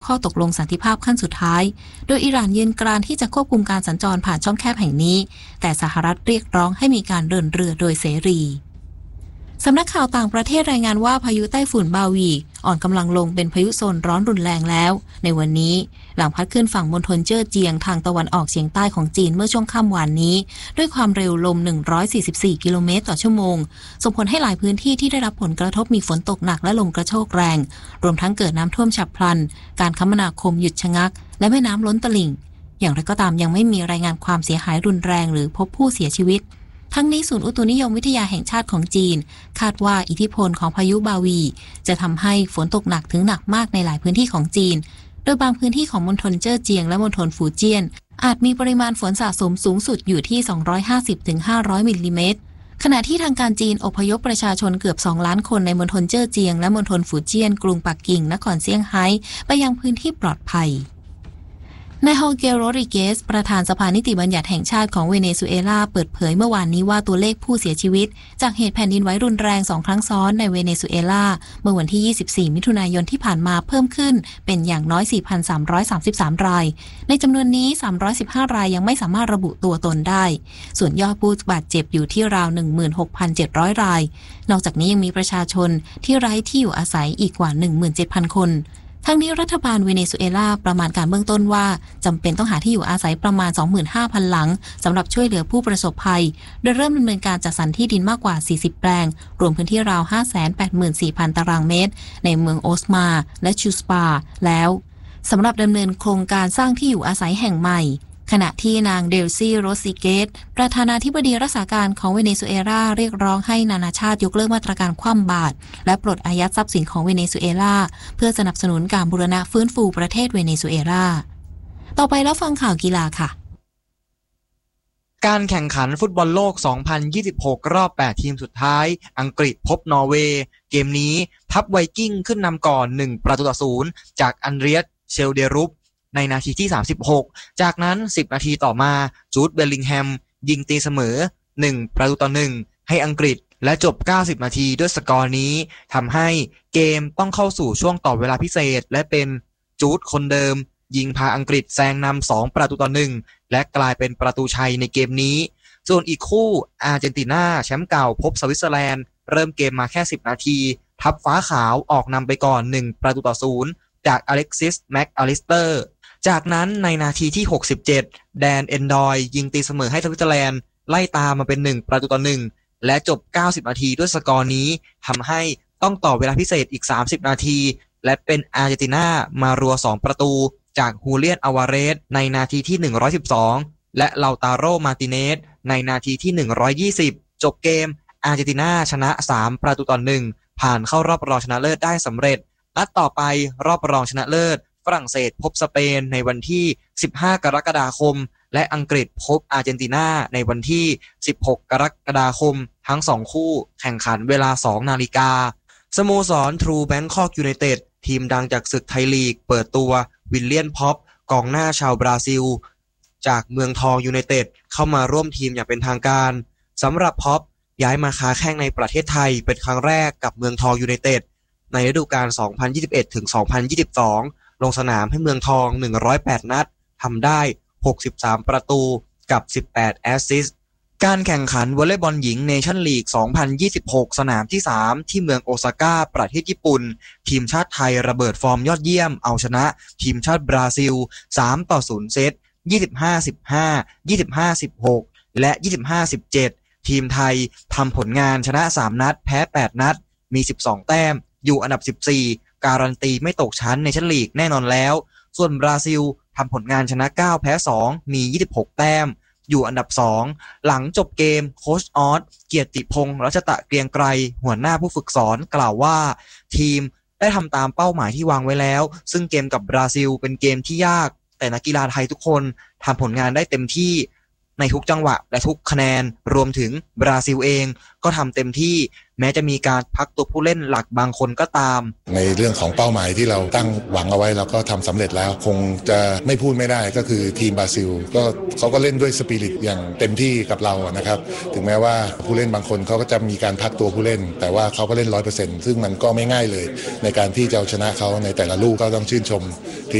ข้อตกลงสันติภาพขั้นสุดท้ายโดยอิหร่านยืนกรานที่จะควบคุมการสัญจรผ่านช่องแคบแห่งนี้แต่สหรัฐเรียกร้องให้มีการเดินเรือโดยเสรีสำนักข่าวต่างประเทศรายงานว่าพายุไต้ฝุ่นบาวีอ่อนกำลังลงเป็นพายุโซนร้อนรุนแรงแล้วในวันนี้หลังพัดขึ้นฝั่งมณฑลเจ้อเจียงทางตะวันออกเฉียงใต้ของจีนเมื่อช่วงค่ำวานนี้ด้วยความเร็วลม144กิโลเมตรต่อชั่วโมงส่งผลให้หลายพื้นที่ที่ได้รับผลกระทบมีฝนตกหนักและลมกระโชกแรงรวมทั้งเกิดน้ำท่วมฉับพลันการคมนาคมหยุดชะงักและแม่น้ำล้นตลิ่งอย่างไรก็ตามยังไม่มีรายงานความเสียหายรุนแรงหรือพบผู้เสียชีวิตทั้งนี้ศูนย์อุตุนิยมวิทยาแห่งชาติของจีนคาดว่าอิทธิพลของพายุบาวีจะทำให้ฝนตกหนักถึงหนักมากในหลายพื้นที่ของจีนโดยบางพื้นที่ของมณฑลเจ้อเจียงและมณฑลฟูเจี้ยนอาจมีปริมาณฝนสะสมสูงสุดอยู่ที่250-500มิลลิเมตรขณะที่ทางการจีนอพยพประชาชนเกือบ2ล้านคนในมณฑลเจ้อเจียงและมณฑลฟูเจี้ยนกรุงปักกิ่งนครเซี่ยงไฮ้ไปยังพื้นที่ปลอดภัยนายโฮเกโรริเกสประธานสภานิติบัญญัติแห่งชาติของเวเนซุเอลาเปิดเผยเมื่อวานนี้ว่าตัวเลขผู้เสียชีวิตจากเหตุแผ่นดินไหวรุนแรง2ครั้งซ้อนในเวเนซุเอลาเมื่อวันที่24มิถุนายนที่ผ่านมาเพิ่มขึ้นเป็นอย่างน้อย 4,333 รายในจำนวนนี้315รายยังไม่สามารถระบุตัวตนได้ส่วนยอดผู้บาดเจ็บอยู่ที่ราว 16,700 รายนอกจากนี้ยังมีประชาชนที่ไร้ที่อยู่อาศัยอีกกว่า 17,000 คนทั้งนี้รัฐบาลเวเนซุเอลาประมาณการเบื้องต้นว่าจำเป็นต้องหาที่อยู่อาศัยประมาณ 25,000 หลังสำหรับช่วยเหลือผู้ประสบภัยโดยเริ่มดำเนินการจัดสรรที่ดินมากกว่า40แปลงรวมพื้นที่ราว 584,000 ตารางเมตรในเมืองโอสมาและชูสปาแล้วสำหรับดำเนินโครงการสร้างที่อยู่อาศัยแห่งใหม่ขณะที่นางเดลซี่โรซิเกตประธานาธิบดีรักษาการของเวเนซุเอลาเรียกร้องให้นานาชาติยกเลิกมาตรการคว่ำบาตรและปลดอายัดทรัพย์สินของเวเนซุเอลาเพื่อสนับสนุนการบูรณะฟื้นฟูประเทศเวเนซุเอลาต่อไปแล้วฟังข่าวกีฬาค่ะการแข่งขันฟุตบอลโลก 2026 รอบ 8 ทีมสุดท้ายอังกฤษพบนอร์เวย์เกมนี้ทัพไวกิ้งขึ้นนำก่อน1-0จากอันเดรียสเชลเดรุปในนาทีที่36จากนั้น10นาทีต่อมาจูดเบลลิงแฮมยิงตีเสมอ1-1ให้อังกฤษและจบ90นาทีด้วยสกอร์นี้ทำให้เกมต้องเข้าสู่ช่วงต่อเวลาพิเศษและเป็นจูดคนเดิมยิงพาอังกฤษแซงนำ2-1และกลายเป็นประตูชัยในเกมนี้ส่วนอีกคู่อาร์เจนตินาแชมป์เก่าพบสวิตเซอร์แลนด์เริ่มเกมมาแค่10นาทีทัพฟ้าขาวออกนำไปก่อน1-0จากอเล็กซิสแม็กอลิสเตอร์จากนั้นในนาทีที่67แดนเอนดอยยิงตีเสมอให้สวิตเซอร์แลนด์ไล่ตามมาเป็น1-1และจบ90นาทีด้วยสกอร์นี้ทำให้ต้องต่อเวลาพิเศษอีก30นาทีและเป็นอาร์เจนตินามารัว2ประตูจากฮูเลียนอาวาเรสในนาทีที่112และเลาตาโรมาติเนสในนาทีที่120จบเกมอาร์เจนตินาชนะ3-1ผ่านเข้ารอบรองชนะเลิศได้สำเร็จนัดต่อไปรอบรองชนะเลิศฝรั่งเศสพบสเปนในวันที่15กรกฎาคมและอังกฤษพบอาร์เจนตินาในวันที่16กรกฎาคมทั้ง2คู่แข่งขันเวลา 2 นาฬิกาสโมสรทรูแบงคอกยูไนเต็ดทีมดังจากศึกไทยลีกเปิดตัววิลเลียนพ็อปกองหน้าชาวบราซิลจากเมืองทองยูไนเต็ดเข้ามาร่วมทีมอย่างเป็นทางการสำหรับพ็อปย้ายมาค้าแข้งในประเทศไทยเป็นครั้งแรกกับเมืองทองยูไนเต็ดในฤดูกาล 2021-2022 ลงสนามให้เมืองทอง108นัดทำได้63ประตูกับ18แอสซิสต์การแข่งขันวอลเลย์บอลหญิงเนชั่นลีก 2026 สนามที่ 3 ที่เมืองโอซาก้าประเทศญี่ปุ่นทีมชาติไทยระเบิดฟอร์มยอดเยี่ยมเอาชนะทีมชาติบราซิล3-0 เซต 25-15 25-16 และ 25-17 ทีมไทยทำผลงานชนะ3นัดแพ้8นัดมี12แต้มอยู่อันดับ14การันตีไม่ตกชั้นในเนชั่นลีกแน่นอนแล้วส่วนบราซิลทำผลงานชนะ9แพ้2มี26แต้มอยู่อันดับ2หลังจบเกมโค้ชออสเกียรติพงษ์รัชตะเกรียงไกรหัวหน้าผู้ฝึกสอนกล่าวว่าทีมได้ทำตามเป้าหมายที่วางไว้แล้วซึ่งเกมกับบราซิลเป็นเกมที่ยากแต่นักกีฬาไทยทุกคนทำผลงานได้เต็มที่ในทุกจังหวะและทุกคะแนนรวมถึงบราซิลเองก็ทำเต็มที่แม้จะมีการพักตัวผู้เล่นหลักบางคนก็ตามในเรื่องของเป้าหมายที่เราตั้งหวังเอาไว้เราก็ทำสำเร็จแล้วคงจะไม่พูดไม่ได้ก็คือทีมบราซิลก็เขาก็เล่นด้วยสปิริตอย่างเต็มที่กับเรานะครับถึงแม้ว่าผู้เล่นบางคนเขาก็จะมีการพักตัวผู้เล่นแต่ว่าเขาก็เล่น 100% ซึ่งมันก็ไม่ง่ายเลยในการที่จะเอาชนะเขาในแต่ละลูกก็ต้องชื่นชม